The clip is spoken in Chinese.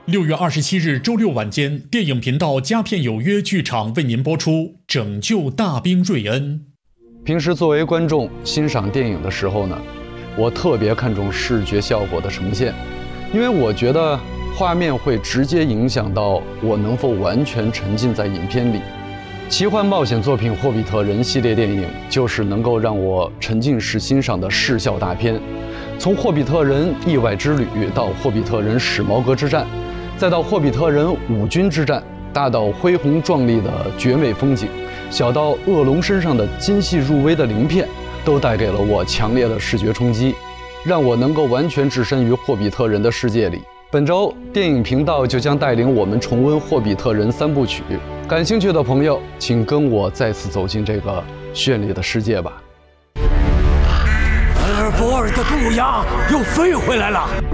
6月27日周六晚间，电影频道佳片有约剧场为您播出《拯救大兵瑞恩》。 平时作为观众欣赏电影的时候呢，我特别看重视觉效果的呈现，因为我觉得画面会直接影响到我能否完全沉浸在影片里。奇幻冒险作品《霍比特人》系列电影就是能够让我沉浸式欣赏的视效大片。从《霍比特人：意外之旅》到《霍比特人：史矛革之战》，再到《霍比特人：五军之战》，大到恢宏壮丽的绝美风景，小到恶龙身上的精细入微的鳞片，都带给了我强烈的视觉冲击，让我能够完全置身于霍比特人的世界里。本周电影频道就将带领我们重温《霍比特人》3部曲，感兴趣的朋友，请跟我再次走进这个绚丽的世界吧。 埃尔博尔的渡鸦又飞回来了。